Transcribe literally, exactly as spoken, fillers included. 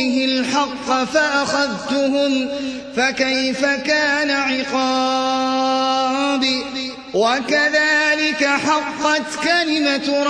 به الحق فأخذتهم فكيف كان عقاب وكذلك حقت كلمة